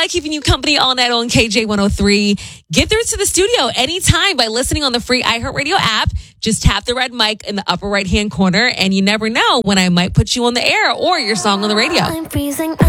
Gemini keeping you company all night on KJ103. Get through to the studio anytime by listening on the free iHeartRadio app. Just tap the red mic in the upper right-hand corner, and you never know when I might put you on the air or your song on the radio. I'm freezing.